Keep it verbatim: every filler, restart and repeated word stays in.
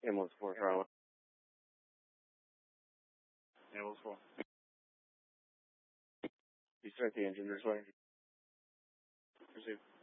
Ambulance four, Charlotte. Ambulance four. You start the engine this way. Receive.